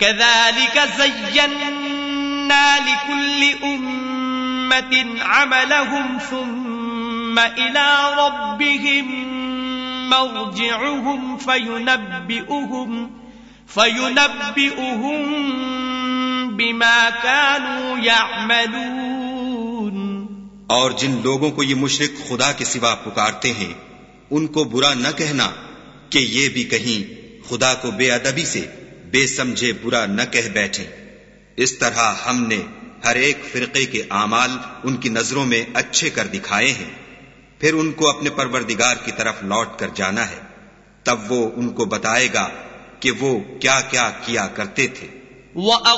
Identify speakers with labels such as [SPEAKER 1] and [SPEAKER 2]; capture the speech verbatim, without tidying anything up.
[SPEAKER 1] कज़ालिक ज़य्यन्ना लिकुल्लि उम्मतिन अमलहुम सुम्मा इला रब्बिहिम मर्जिउहुम फयुनब्बिउहुम फयुनब्बिउहुम बिमा कानू यअमलून।
[SPEAKER 2] और जिन लोगों को ये मुशरिक खुदा के सिवा पुकारते हैं उनको बुरा न कहना कि ये भी कहीं खुदा को बेअदबी से बेसमझे बुरा न कह बैठे। इस तरह हमने हर एक फिरके के आमाल उनकी नजरों में अच्छे कर दिखाए हैं, फिर उनको अपने परवरदिगार की तरफ लौट कर जाना है, तब वो उनको बताएगा कि वो क्या क्या किया करते थे।